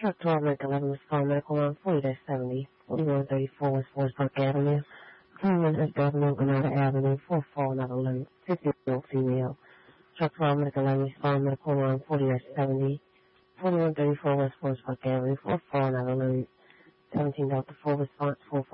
Truck 12 Medical 11 respond medical line 40-70, 4134 West Forest Park Avenue. Claimant is Governor Granada Avenue, 44 not alert, 50-year-old female. Truck 12 Medical 11 respond medical line 40-70, 4134 West Forest Park Avenue, 44 not alert, 17 Delta 4 response 44.